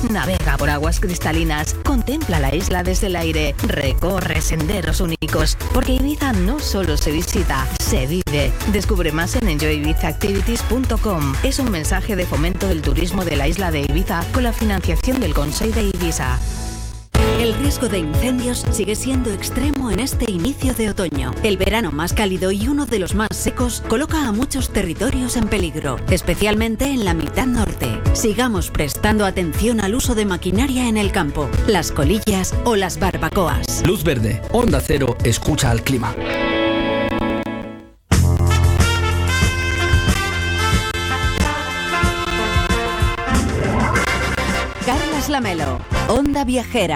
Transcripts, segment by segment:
Navega por aguas cristalinas, contempla la isla desde el aire, recorre senderos únicos, porque Ibiza no solo se visita, se vive. Descubre más en enjoyibizaactivities.com. Es un mensaje de fomento del turismo de la isla de Ibiza con la financiación del Consell de Ibiza. El riesgo de incendios sigue siendo extremo en este inicio de otoño. El verano más cálido y uno de los más secos coloca a muchos territorios en peligro, especialmente en la mitad norte. Sigamos prestando atención al uso de maquinaria en el campo, las colillas o las barbacoas. Luz verde, Onda Cero, escucha al clima. Carlas Lamelo, Onda Viajera.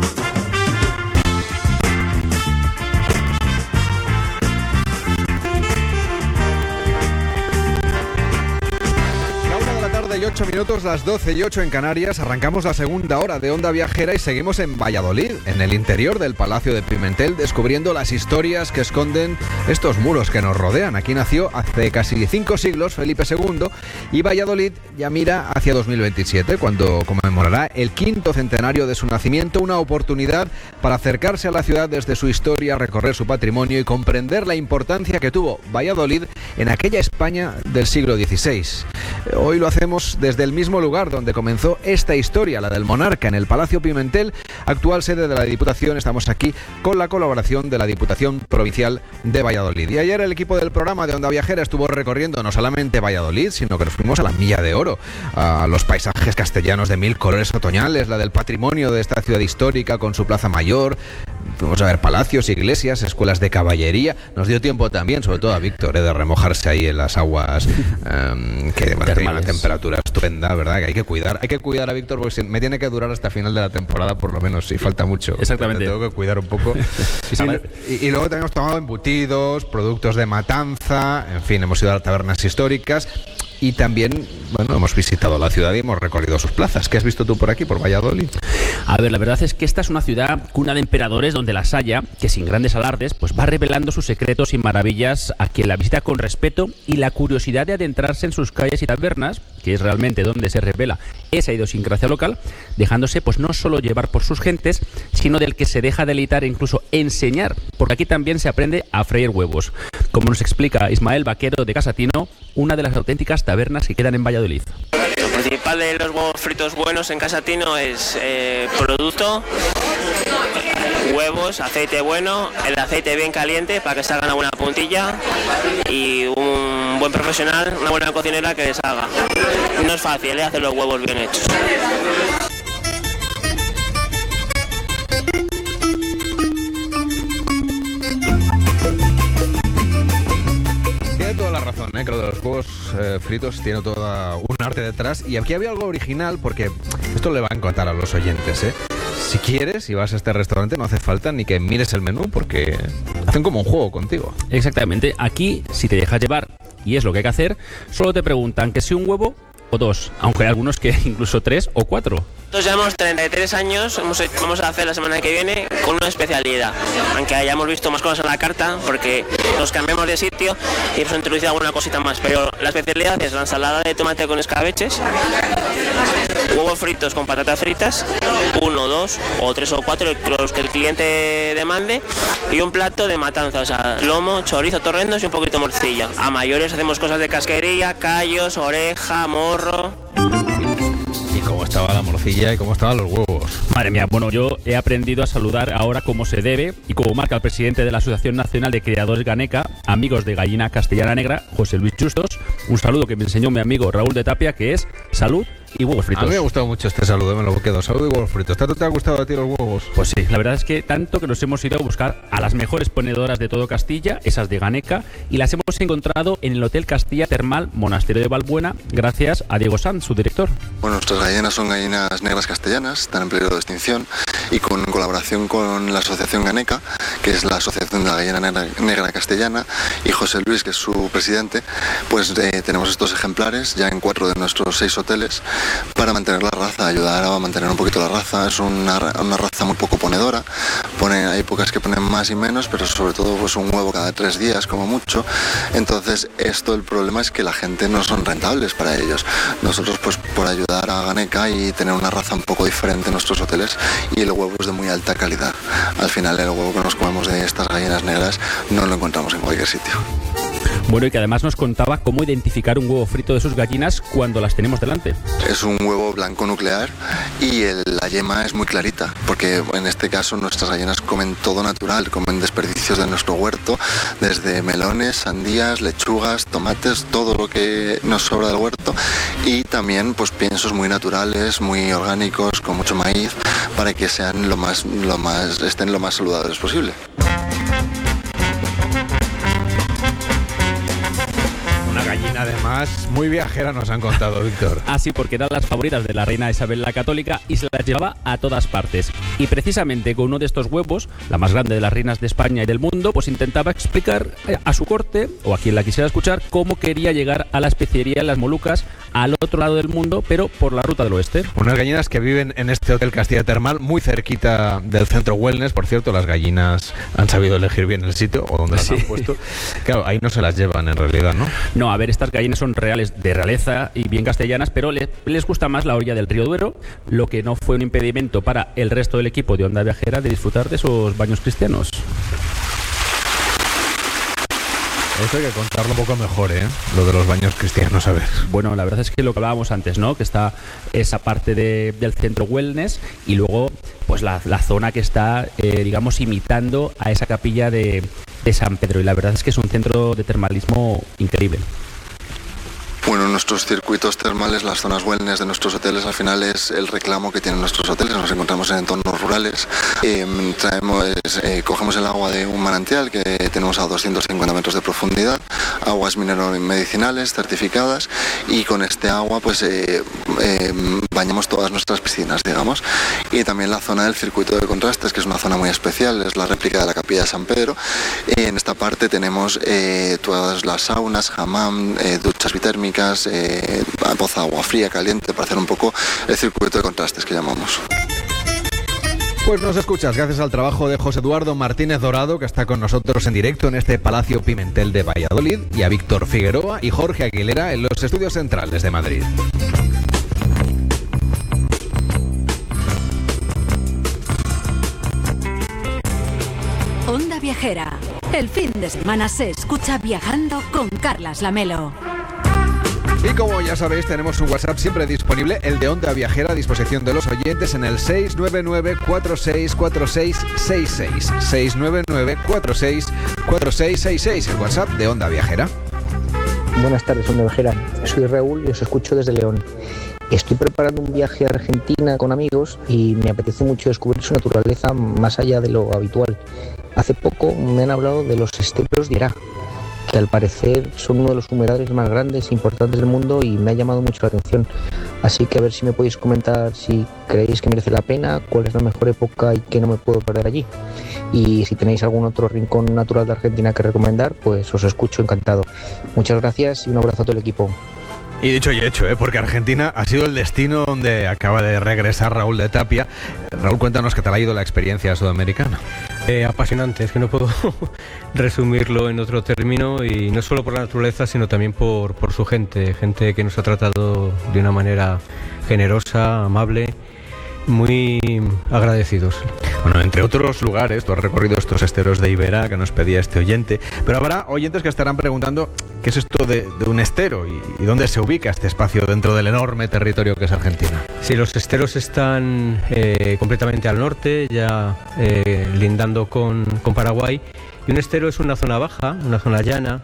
Y 8 minutos, las 12:08 en Canarias. Arrancamos la segunda hora de Onda Viajera y seguimos en Valladolid, en el interior del Palacio de Pimentel, descubriendo las historias que esconden estos muros que nos rodean. Aquí nació hace casi 5 siglos Felipe II y Valladolid ya mira hacia 2027, cuando conmemorará el 5º centenario de su nacimiento, una oportunidad para acercarse a la ciudad desde su historia, recorrer su patrimonio y comprender la importancia que tuvo Valladolid en aquella España del siglo XVI. Hoy lo hacemos desde el mismo lugar donde comenzó esta historia, la del monarca, en el Palacio Pimentel, actual sede de la Diputación. Estamos aquí con la colaboración de la Diputación Provincial de Valladolid. Y ayer el equipo del programa de Onda Viajera estuvo recorriendo no solamente Valladolid, sino que nos fuimos a la Milla de Oro, a los paisajes castellanos de 1000 colores otoñales, la del patrimonio de esta ciudad histórica con su plaza mayor. Fuimos a ver palacios, iglesias, escuelas de caballería. Nos dio tiempo también, sobre todo a Víctor, de remojarse ahí en las aguas que tienen una temperatura estupenda, ¿verdad? Que hay que cuidar a Víctor, porque me tiene que durar hasta final de la temporada, por lo menos, si falta mucho. Exactamente. Tengo que cuidar un poco. y luego también hemos tomado embutidos, productos de matanza, en fin, hemos ido a las tabernas históricas. Y también, bueno, hemos visitado la ciudad y hemos recorrido sus plazas. ¿Qué has visto tú por aquí, por Valladolid? A ver, la verdad es que esta es una ciudad cuna de emperadores donde las haya, que sin grandes alardes, pues va revelando sus secretos y maravillas a quien la visita con respeto y la curiosidad de adentrarse en sus calles y tabernas, que es realmente donde se revela esa idiosincrasia local, dejándose pues no solo llevar por sus gentes, sino del que se deja deleitar e incluso enseñar, porque aquí también se aprende a freír huevos. Como nos explica Ismael Vaquero de Casatino, una de las auténticas tabernas que quedan en Valladolid. Lo principal de los huevos fritos buenos en Casatino es producto, huevos, aceite bueno, el aceite bien caliente para que salga una buena puntilla y un buen profesional, una buena cocinera que les haga. No es fácil hacer los huevos bien hechos. Toda la razón, que lo de los huevos fritos tiene todo un arte detrás. Y aquí había algo original, porque esto le va a encantar a los oyentes, Si quieres y vas a este restaurante, no hace falta ni que mires el menú, porque hacen como un juego contigo. Exactamente. Aquí, si te dejas llevar, y es lo que hay que hacer, solo te preguntan que si un huevo o dos, aunque hay algunos que incluso 3 o 4. Nosotros llevamos 33 años, vamos a hacer la semana que viene con una especialidad, aunque hayamos visto más cosas en la carta, porque nos cambiamos de sitio y hemos introducido alguna cosita más, pero la especialidad es la ensalada de tomate con escabeches, huevos fritos con patatas fritas, 1, 2 o 3 o 4, los que el cliente demande, y un plato de matanza, o sea, lomo, chorizo, torrendos y un poquito de morcilla. A mayores hacemos cosas de casquería, callos, oreja, morro. ¿Y cómo estaba la morcilla y cómo estaban los huevos? Madre mía, bueno, yo he aprendido a saludar ahora como se debe y como marca el presidente de la Asociación Nacional de Criadores Ganeca, amigos de gallina castellana negra, José Luis Justos. Un saludo que me enseñó mi amigo Raúl de Tapia, que es salud y huevos fritos. A mí me ha gustado mucho este saludo, me lo quedo. Salud y huevos fritos. ¿Tanto te ha gustado a ti los huevos? Pues sí, la verdad es que tanto que nos hemos ido a buscar a las mejores ponedoras de todo Castilla, esas de Ganeca, y las hemos encontrado en el Hotel Castilla Termal Monasterio de Valbuena, gracias a Diego Sanz, su director. Bueno, nuestras gallinas son gallinas negras castellanas, están en peligro de extinción, y con colaboración con la Asociación Ganeca, que es la Asociación de la Gallina Negra Castellana, y José Luis, que es su presidente, pues tenemos estos ejemplares ya en 4 de nuestros 6 hoteles para mantener la raza, ayudar a mantener un poquito la raza. Es una raza muy poco ponedora, hay épocas que ponen más y menos, pero sobre todo pues un huevo cada 3 días como mucho. Entonces el problema es que la gente no son rentables para ellos. Nosotros pues por ayudar a Ganeca y tener una raza un poco diferente en nuestros hoteles, y el huevo es de muy alta calidad. Al final el huevo que nos comemos de estas gallinas negras no lo encontramos en cualquier sitio. Bueno, y que además nos contaba cómo identificar un huevo frito de sus gallinas cuando las tenemos delante. Es un huevo blanco nuclear y la yema es muy clarita, porque en este caso nuestras gallinas comen todo natural, comen desperdicios de nuestro huerto, desde melones, sandías, lechugas, tomates, todo lo que nos sobra del huerto, y también pues piensos muy naturales, muy orgánicos, con mucho maíz, para que sean estén lo más saludables posible. Además, muy viajera nos han contado, Víctor. Ah, sí, porque eran las favoritas de la reina Isabel la Católica y se las llevaba a todas partes. Y precisamente con uno de estos huevos, la más grande de las reinas de España y del mundo, pues intentaba explicar a su corte, o a quien la quisiera escuchar, cómo quería llegar a la especiería en las Molucas, al otro lado del mundo, pero por la ruta del oeste. Unas gallinas que viven en este Hotel Castilla Termal, muy cerquita del centro wellness. Por cierto, las gallinas han sabido elegir bien el sitio o donde las han puesto. Claro, ahí no se las llevan en realidad, ¿no? No, a ver, estas gallinas son reales, de realeza y bien castellanas, pero les gusta más la orilla del río Duero, lo que no fue un impedimento para el resto del equipo de Onda Viajera de disfrutar de esos baños cristianos. Esto hay que contarlo un poco mejor, lo de los baños cristianos, a ver. Bueno, la verdad es que lo que hablábamos antes, ¿no? Que está esa parte del centro wellness y luego pues la zona que está, digamos, imitando a esa capilla de San Pedro. Y la verdad es que es un centro de termalismo increíble. Bueno, nuestros circuitos termales, las zonas wellness de nuestros hoteles, al final es el reclamo que tienen nuestros hoteles. Nos encontramos en entornos rurales, cogemos el agua de un manantial que tenemos a 250 metros de profundidad, aguas mineral-medicinales certificadas, y con este agua pues bañamos todas nuestras piscinas, digamos. Y también la zona del circuito de contrastes, que es una zona muy especial, es la réplica de la capilla de San Pedro. En esta parte tenemos todas las saunas, hammam, duchas bitérmicas, poza agua fría, caliente, para hacer un poco el circuito de contrastes que llamamos. Pues nos escuchas gracias al trabajo de José Eduardo Martínez Dorado, que está con nosotros en directo en este Palacio Pimentel de Valladolid, y a Víctor Figueroa y Jorge Aguilera en los estudios centrales de Madrid. Onda Viajera. El fin de semana se escucha viajando con Carlas Lamelo. Y como ya sabéis, tenemos un WhatsApp siempre disponible, el de Onda Viajera, a disposición de los oyentes en el 699-464666. 699-464666, el WhatsApp de Onda Viajera. Buenas tardes, Onda Viajera. Soy Raúl y os escucho desde León. Estoy preparando un viaje a Argentina con amigos y me apetece mucho descubrir su naturaleza más allá de lo habitual. Hace poco me han hablado de los esteros de Irak, que al parecer son uno de los humedales más grandes e importantes del mundo, y me ha llamado mucho la atención. Así que a ver si me podéis comentar si creéis que merece la pena, cuál es la mejor época y que no me puedo perder allí. Y si tenéis algún otro rincón natural de Argentina que recomendar, pues os escucho encantado. Muchas gracias y un abrazo a todo el equipo. Y dicho y hecho, porque Argentina ha sido el destino donde acaba de regresar Raúl de Tapia. Raúl, cuéntanos qué tal ha ido la experiencia sudamericana. Apasionante, es que no puedo resumirlo en otro término, y no solo por la naturaleza, sino también por su gente que nos ha tratado de una manera generosa, amable, muy agradecidos. Bueno, entre otros lugares, tú has recorrido estos esteros de Iberá que nos pedía este oyente, pero habrá oyentes que estarán preguntando qué es esto de un estero y dónde se ubica este espacio dentro del enorme territorio que es Argentina. Sí, los esteros están completamente al norte, ya lindando con Paraguay. Y un estero es una zona baja, una zona llana,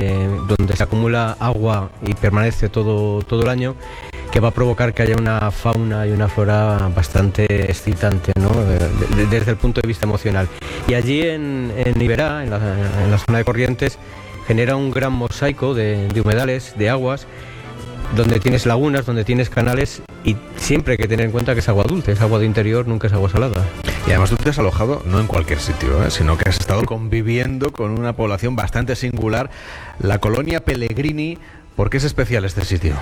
donde se acumula agua y permanece todo el año, que va a provocar que haya una fauna y una flora bastante excitante, ¿no? Desde el punto de vista emocional. Y allí en Iberá, en la zona de Corrientes, genera un gran mosaico de humedales, de aguas, donde tienes lagunas, donde tienes canales, y siempre hay que tener en cuenta que es agua dulce, es agua de interior, nunca es agua salada. Y además tú te has alojado no en cualquier sitio, sino que has estado conviviendo con una población bastante singular, la colonia Pellegrini. ¿Por qué es especial este sitio?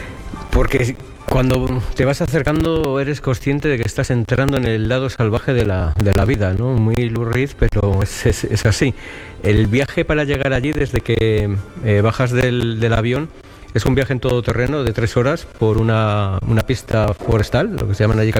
Porque cuando te vas acercando eres consciente de que estás entrando en el lado salvaje de la vida, ¿no? Muy lurriz, pero es así. El viaje para llegar allí, desde que bajas del avión, Es un viaje en todo terreno de 3 horas por una pista forestal, lo que se llaman allí